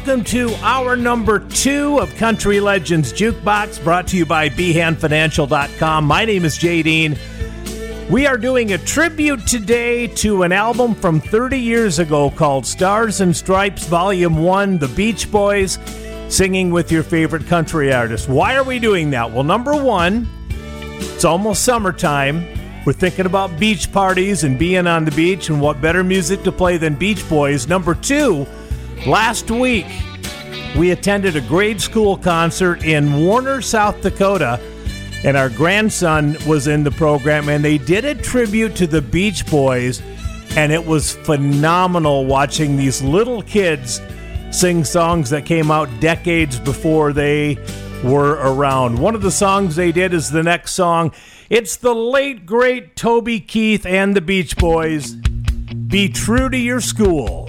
Welcome to hour number 2 of Country Legends Jukebox, brought to you by BehanFinancial.com. My name is Jay Dean. We are doing a tribute today to an album from 30 years ago called Stars and Stripes Volume 1, The Beach Boys, singing with your favorite country artist. Why are we doing that? Well, number one, it's almost summertime. We're thinking about beach parties and being on the beach, and what better music to play than Beach Boys. Number two, last week, we attended a grade school concert in Warner, South Dakota, and our grandson was in the program, and they did a tribute to the Beach Boys, and it was phenomenal watching these little kids sing songs that came out decades before they were around. One of the songs they did is the next song. It's the late, great Toby Keith and the Beach Boys, Be True to Your School.